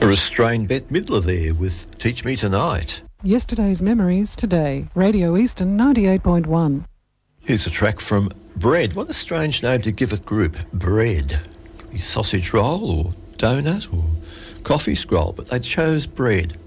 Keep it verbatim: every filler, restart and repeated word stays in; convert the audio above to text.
A restrained Bette Midler there with Teach Me Tonight. Yesterday's memories today. Radio Eastern ninety-eight point one. Here's a track from Bread. What a strange name to give a group, Bread. Could be sausage roll or donut or coffee scroll, but they chose Bread.